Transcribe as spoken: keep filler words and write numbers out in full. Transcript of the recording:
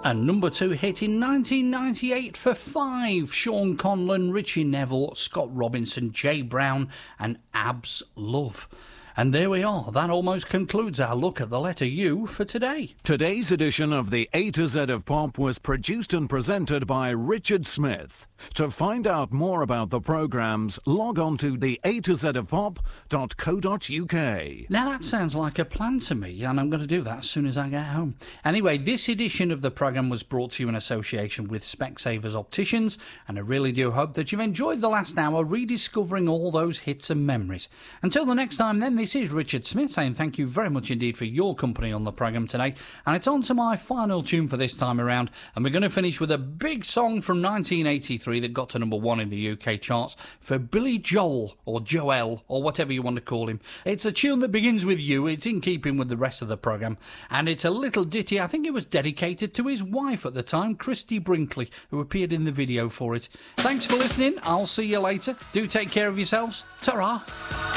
A number two hit in nineteen ninety-eight for five. Sean Conlon, Richie Neville, Scott Robinson, Jay Brown and Abs Love. And there we are. That almost concludes our look at the letter U for today. Today's edition of the A to Z of Pop was produced and presented by Richard Smith. To find out more about the programmes, log on to the A to Z of Pop dot co dot uk. Now that sounds like a plan to me, and I'm going to do that as soon as I get home. Anyway, this edition of the programme was brought to you in association with Specsavers Opticians, and I really do hope that you've enjoyed the last hour rediscovering all those hits and memories. Until the next time then, this is Richard Smith saying thank you very much indeed for your company on the programme today, and it's on to my final tune for this time around, and we're going to finish with a big song from nineteen eighty-three that got to number one in the U K charts for Billy Joel, or Joel, or whatever you want to call him. It's a tune that begins with U, it's in keeping with the rest of the programme, and it's a little ditty. I think it was dedicated to his wife at the time, Christy Brinkley, who appeared in the video for it. Thanks for listening, I'll see you later. Do take care of yourselves. Ta-ra!